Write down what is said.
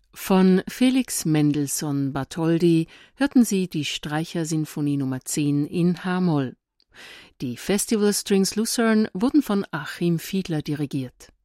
Von Felix Mendelssohn Bartholdy hörten Sie die Streichersinfonie Nummer 10 in H-Moll. Die Festival Strings Lucerne wurden von Achim Fiedler dirigiert.